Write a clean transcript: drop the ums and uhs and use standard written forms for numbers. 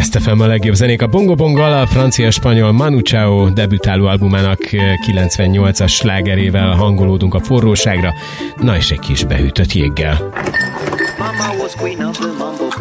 Best FM a legjobb zenék a Bongo Bongal, a francia-spanyol Manu Chao debütáló albumának 98-as slágerével hangolódunk a forróságra, na és egy kis behűtött jéggel.